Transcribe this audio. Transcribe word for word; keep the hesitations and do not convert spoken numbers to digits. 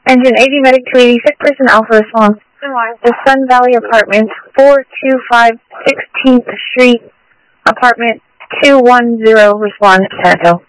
Engine eighty, Medic two eighty, sick person Alpha response. The Sun Valley Apartments, four two five sixteenth Street, Apartment two one zero, response, Santo.